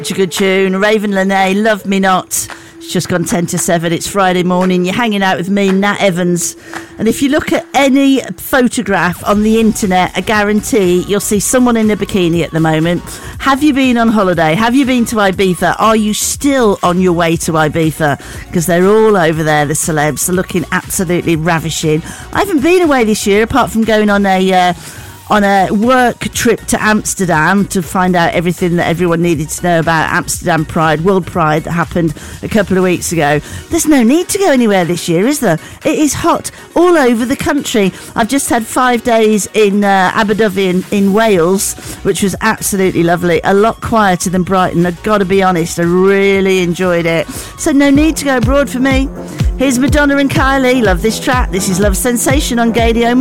Such a good tune. Raven Lene, Love Me Not. It's just gone 10 to 7. It's Friday morning. You're hanging out with me, Nat Evans. And if you look at any photograph on the internet, I guarantee you'll see someone in a bikini at the moment. Have you been on holiday? Have you been to Ibiza? Are you still on your way to Ibiza? Because they're all over there, the celebs. They're looking absolutely ravishing. I haven't been away this year, apart from going on a work trip to Amsterdam to find out everything that everyone needed to know about Amsterdam Pride, World Pride, that happened a couple of weeks ago. There's no need to go anywhere this year, is there? It is hot all over the country. I've just had 5 days in Abu Dhabi in Wales, which was absolutely lovely. A lot quieter than Brighton. I've got to be honest, I really enjoyed it. So no need to go abroad for me. Here's Madonna and Kylie. Love this track. This is Love Sensation on Gadio.